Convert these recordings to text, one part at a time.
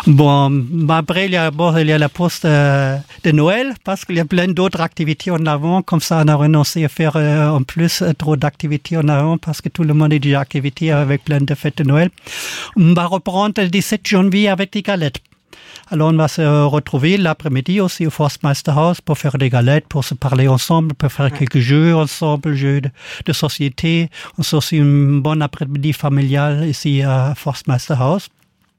Bon, après, il y a la pause de Noël, parce qu'il y a plein d'autres activités en avant. Comme ça, on a renoncé à faire en plus trop d'activités en avant, parce que tout le monde est déjà activité avec plein de fêtes de Noël. On va reprendre le 17 janvier avec des galettes. Alors, on va se retrouver l'après-midi aussi au Forstmeisterhaus pour faire des galettes, pour se parler ensemble, pour faire quelques jeux ensemble, jeux de société. On se aussi une bonne après-midi familiale ici à Forstmeisterhaus.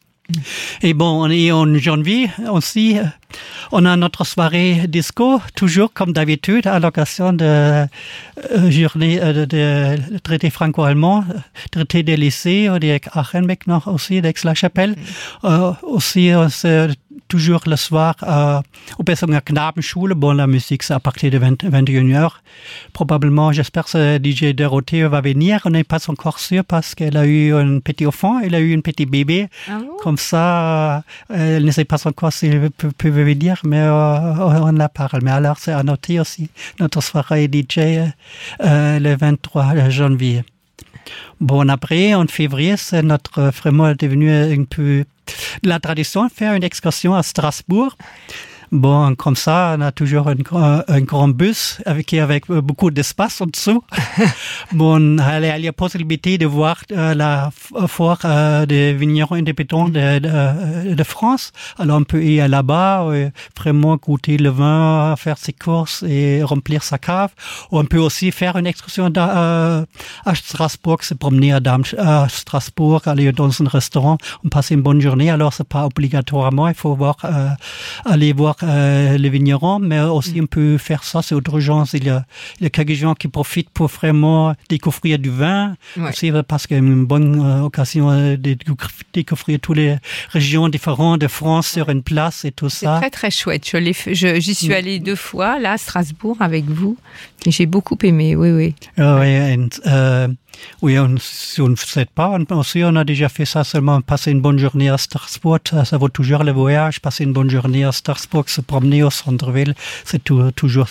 Et bon, on est en janvier aussi. On a notre soirée disco, toujours comme d'habitude, à l'occasion de journée de traité franco-allemand, traité des lycées, avec Achenbeck noch aussi, d'Aix-la-Chapelle. Aussi, toujours le soir au Bessonger Knabenschule. Bon, la musique, c'est à partir de 21h. Probablement, j'espère que DJ Dorothée va venir. On n'est pas encore sûr parce qu'elle a eu un petit enfant, elle a eu un petit bébé. Ah bon? Comme ça, elle ne sait pas encore si elle peut venir, mais on la parle. Mais alors, c'est à noter aussi notre soirée DJ le 23 janvier. Bon, après, en février, c'est notre vraiment devenu un peu la tradition de faire une excursion à Strasbourg. Bon, comme ça, on a toujours un grand bus avec beaucoup d'espace en dessous. Bon, il y a la possibilité de voir la foire des vignerons indépendants de France. Alors, on peut y aller là-bas, vraiment goûter le vin, faire ses courses et remplir sa cave. On peut aussi faire une excursion à Strasbourg, se promener à Strasbourg, aller dans un restaurant, on passe une bonne journée. Alors, c'est pas obligatoirement, il faut aller voir les vignerons, mais aussi on peut faire ça, c'est autre gens. Il y a quelques gens qui profitent pour vraiment découvrir du vin, aussi parce qu'il y a une bonne occasion de découvrir toutes les régions différentes de France sur une place et tout ça. C'est très très chouette. J'y suis allée 2 fois, là, à Strasbourg, avec vous, et j'ai beaucoup aimé, oui. Oui, si on ne sait pas, on a déjà fait ça seulement, passer une bonne journée à Strasbourg, ça vaut toujours le voyage, passer une bonne journée à Strasbourg, se promener au centre-ville, c'est toujours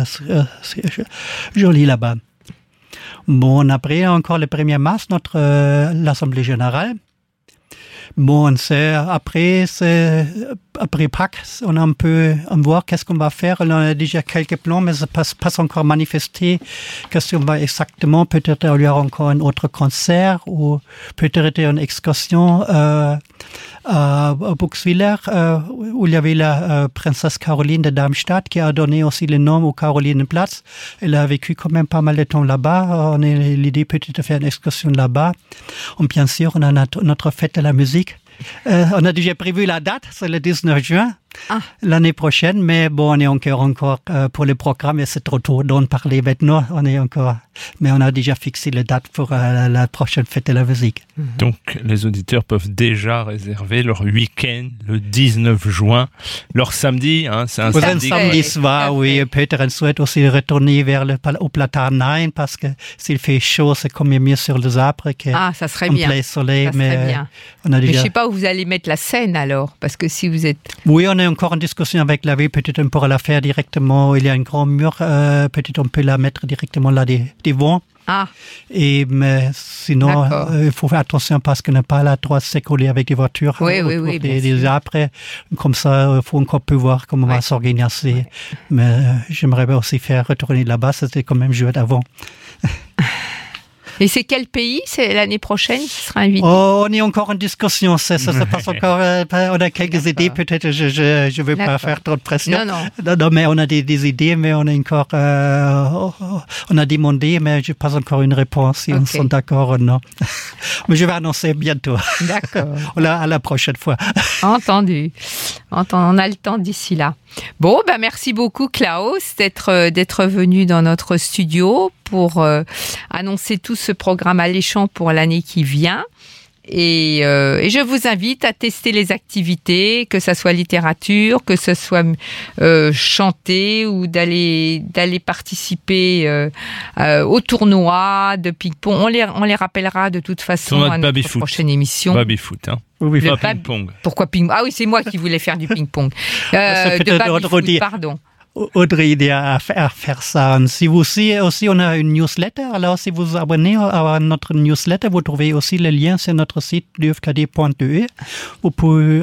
joli là-bas. Bon, après, encore le 1er mars, l'Assemblée générale. Bon, après Pâques, on peut voir qu'est-ce qu'on va faire. On a déjà quelques plans, mais ça passe pas encore manifesté. Qu'est-ce qu'on va exactement? Peut-être il y aura encore un autre concert ou peut-être une excursion à Buxwiller, où il y avait la princesse Caroline de Darmstadt qui a donné aussi le nom au Carolinenplatz. Elle a vécu quand même pas mal de temps là-bas. On a l'idée peut-être de faire une excursion là-bas. Et bien sûr, on a notre fête de la musique. On a déjà prévu la date, c'est le 19 juin. L'année prochaine, mais bon, on est encore pour le programme et c'est trop tôt d'en parler maintenant. Mais on a déjà fixé la date pour la prochaine fête de la musique. Donc, les auditeurs peuvent déjà réserver leur week-end le 19 juin, leur samedi, c'est un samedi. Samedi soir, oui. Peut-être on souhaite aussi retourner au Platanein parce que s'il fait chaud, c'est quand même mieux sur les arbres ça serait bien. Plein soleil. Bien. Mais je sais pas où vous allez mettre la scène alors, parce que si vous êtes... Oui, on est encore en discussion avec la ville, peut-être on pourra la faire directement, il y a un grand mur, peut-être on peut la mettre directement là devant. Mais sinon, il faut faire attention parce qu'on n'a pas la droit de s'écoller avec des voitures des arbres. Comme ça, il faut encore peu voir comment on va s'organiser. Mais j'aimerais aussi faire retourner là-bas, c'était quand même joué avant. Et c'est quel pays? C'est l'année prochaine qui sera invité? On est encore en discussion. Ça se passe encore. On a quelques idées. Peut-être je veux pas faire trop de pression. Non, mais on a des idées, mais on a encore. On a demandé, mais je n'ai pas encore une réponse. Si on sont d'accord ou non. Mais je vais annoncer bientôt. D'accord. À la prochaine fois. Entendu. On a le temps d'ici là. Bon, merci beaucoup Klaus d'être venu dans notre studio pour annoncer tout ce programme alléchant pour l'année qui vient. Et je vous invite à tester les activités, que ça soit littérature, que ce soit chanter ou d'aller participer au tournoi de ping-pong. On les rappellera de toute façon à notre prochaine émission. Baby-foot, pas ping-pong. Pourquoi ping-pong? Ah oui, c'est moi qui voulais faire du ping-pong. De baby-foot, pardon. Autre idée à faire ça. Si vous aussi, on a une newsletter. Alors, si vous abonnez à notre newsletter, vous trouvez aussi le lien sur notre site dufkd.de. Vous pouvez